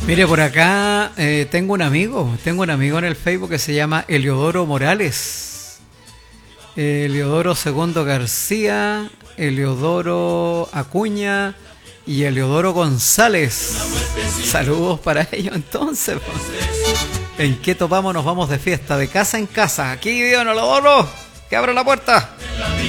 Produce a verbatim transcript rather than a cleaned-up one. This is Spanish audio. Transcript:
Mire, por acá eh, tengo un amigo, tengo un amigo en el Facebook que se llama Eliodoro Morales, Eliodoro Segundo García, Eliodoro Acuña y Eliodoro González. Saludos para ellos entonces. ¿En qué topamos? Nos vamos de fiesta, de casa en casa. Aquí, Eliodoro, que abra la puerta.